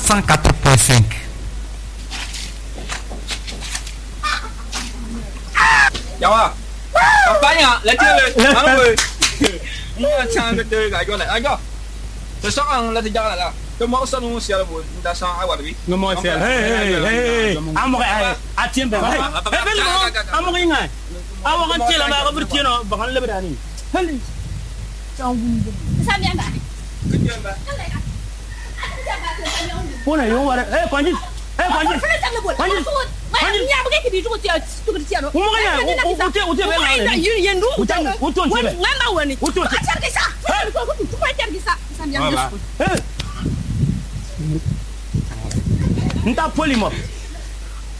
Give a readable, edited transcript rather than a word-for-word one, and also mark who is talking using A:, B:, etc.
A: 104.5.
B: Jawa. Kampanye, let's Jangan kata gaya nak aja. Seseorang lah tidak lah. Kamu usah nunggu siapa pun. Dah sang awak lagi.
C: Ngomong siapa? Hey. Amo kaya atim dah. Hey, belum. Amo kaya ingat. Awak kan cila nak bercian, bahkan lebih dah ni. Hei. Jauh.
D: Sampai apa?
B: Kerja apa?
C: Pun ayo wara. Panji. Panji.
D: Panji. Panji. Ni apa ke di tu kerja kerja no.
C: Ngomong kaya. Uti bela.
D: Yen du.
C: Uti.
D: Ngamba wani.
C: Uti.
D: Acar kisah. Tu acar kisah. Sampai apa?
C: Entah poli mo.